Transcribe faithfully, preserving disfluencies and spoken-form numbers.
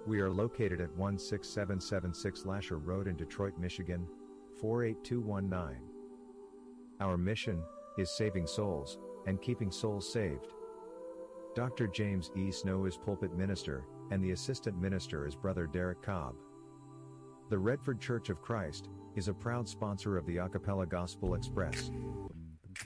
We are located at one six seven seven six Lasher Road in Detroit, Michigan, four eight two one nine. Our mission is saving souls and keeping souls saved. Doctor James E. Snow is pulpit minister, and the assistant minister is Brother Derek Cobb. The Redford Church of Christ is a proud sponsor of the Acapella Gospel Express.